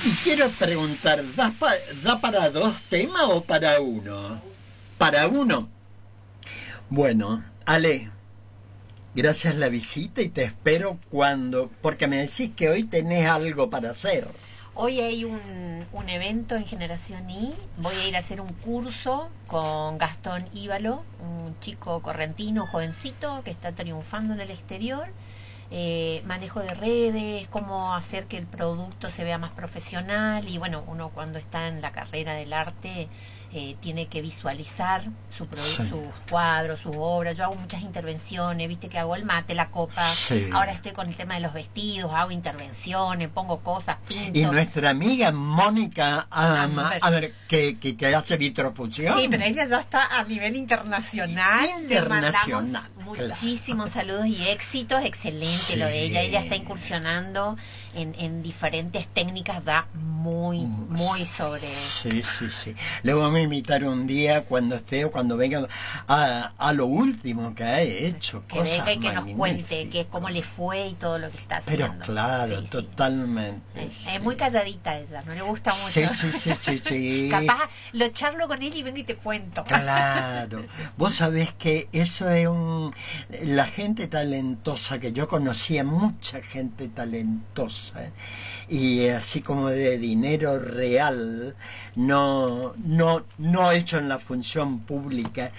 Y quiero preguntar, ¿da para dos temas o para uno? Para uno. Bueno, Ale, gracias la visita y te espero porque me decís que hoy tenés algo para hacer. Hoy hay un evento en Generación I. Voy a ir a hacer un curso con Gastón Íbalo, un chico correntino, jovencito, que está triunfando en el exterior. Manejo de redes, cómo hacer que el producto se vea más profesional. Y bueno, uno cuando está en la carrera del arte tiene que visualizar sus cuadros, sus obras. Yo hago muchas intervenciones, viste que hago el mate, la copa. Sí. Ahora estoy con el tema de los vestidos, hago intervenciones, pongo cosas, pinto. Y nuestra amiga Mónica, que hace vitrofusión. Sí, pero ella ya está a nivel internacional. Le mandamos muchísimos saludos y éxitos. Excelente lo de ella. Ella está incursionando en diferentes técnicas ya muy sobre... Sí. Le vamos a invitar un día cuando esté o cuando venga a lo último que ha hecho. Que venga y que nos cuente que cómo le fue y todo lo que está haciendo. Pero claro, totalmente. Es muy calladita ella, no le gusta mucho. Sí. Capaz lo charlo con él y vengo y te cuento. Claro. Vos sabés que eso es la gente talentosa, que yo conocía mucha gente talentosa, y así como de dinero real, no hecho en la función pública,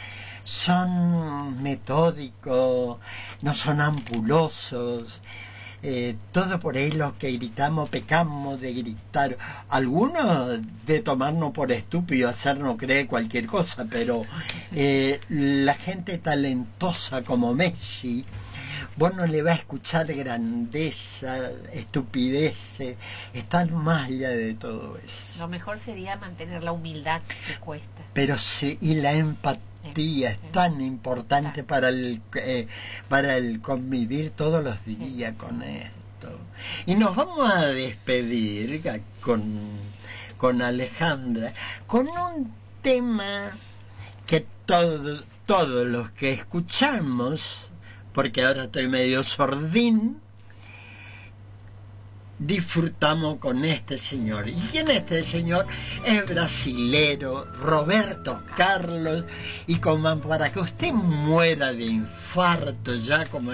son metódicos, no son ampulosos. Todo por ahí los que gritamos, pecamos de gritar, algunos de tomarnos por estúpido, hacernos creer cualquier cosa, pero la gente talentosa como Messi, vos no le vas a escuchar grandeza, estupideces, están más allá de todo eso. Lo mejor sería mantener la humildad que cuesta. Pero sí, y la empatía es tan importante para el convivir todos los días con esto. Y nos vamos a despedir con Alejandra, con un tema que todos los que escuchamos, porque ahora estoy medio sordín, disfrutamos con este señor. ¿Y quién es este señor? Es brasilero, Roberto Carlos, y como para que usted muera de infarto ya como